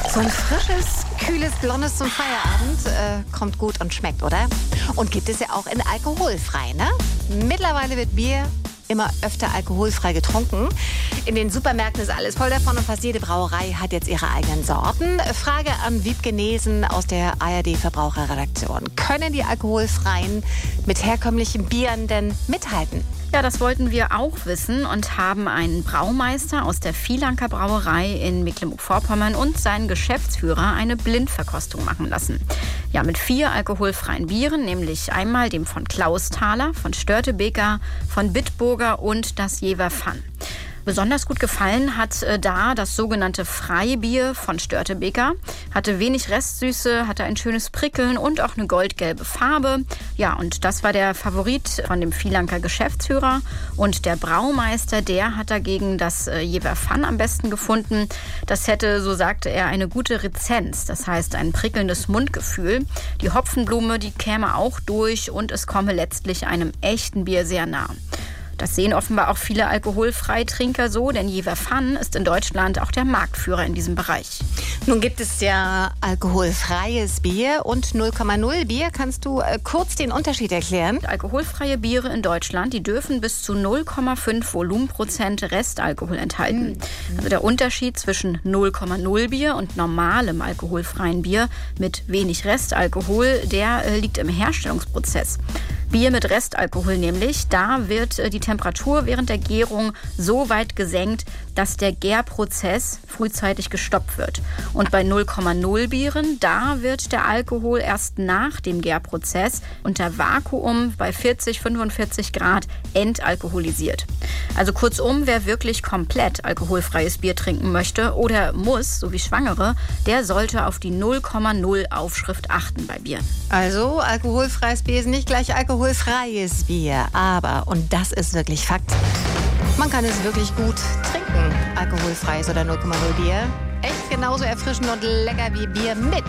So ein frisches, kühles, blondes zum Feierabend kommt gut und schmeckt, oder? Und gibt es ja auch in alkoholfrei, ne? Mittlerweile wird Bier immer öfter alkoholfrei getrunken. In den Supermärkten ist alles voll davon und fast jede Brauerei hat jetzt ihre eigenen Sorten. Frage an Wiebke Nesen aus der ARD-Verbraucherredaktion. Können die alkoholfreien mit herkömmlichen Bieren denn mithalten? Ja, das wollten wir auch wissen und haben einen Braumeister aus der Viehlanker Brauerei in Mecklenburg-Vorpommern und seinen Geschäftsführer eine Blindverkostung machen lassen. Ja, mit 4 alkoholfreien Bieren, nämlich einmal dem von Klausthaler, von Störtebeker, von Bitburger und das Jever Fun. Besonders gut gefallen hat da das sogenannte Freibier von Störtebeker. Hatte wenig Restsüße, hatte ein schönes Prickeln und auch eine goldgelbe Farbe. Ja, und das war der Favorit von dem Viehlanker Geschäftsführer. Und der Braumeister, der hat dagegen das Jever Fun am besten gefunden. Das hätte, so sagte er, eine gute Rezenz. Das heißt, ein prickelndes Mundgefühl. Die Hopfenblume, die käme auch durch und es komme letztlich einem echten Bier sehr nah. Das sehen offenbar auch viele Alkoholfreitrinker so, denn Jever Fun ist in Deutschland auch der Marktführer in diesem Bereich. Nun gibt es ja alkoholfreies Bier und 0,0 Bier. Kannst du kurz den Unterschied erklären? Alkoholfreie Biere in Deutschland, die dürfen bis zu 0,5 Volumenprozent Restalkohol enthalten. Also der Unterschied zwischen 0,0 Bier und normalem alkoholfreien Bier mit wenig Restalkohol, der liegt im Herstellungsprozess. Bier mit Restalkohol nämlich, da wird die Temperatur während der Gärung so weit gesenkt, dass der Gärprozess frühzeitig gestoppt wird. Und bei 0,0 Bieren, da wird der Alkohol erst nach dem Gärprozess unter Vakuum bei 40, 45 Grad entalkoholisiert. Also kurzum, wer wirklich komplett alkoholfreies Bier trinken möchte oder muss, so wie Schwangere, der sollte auf die 0,0 Aufschrift achten bei Bier. Also alkoholfreies Bier ist nicht gleich alkoholfreies Bier. Aber, und das ist wirklich Fakt, man kann es wirklich gut trinken. Alkoholfreies oder 0,0 Bier. Echt genauso erfrischend und lecker wie Bier mit.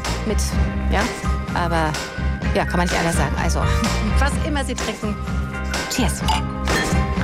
Ja, aber ja, kann man nicht anders sagen. Also, was immer Sie trinken, cheers.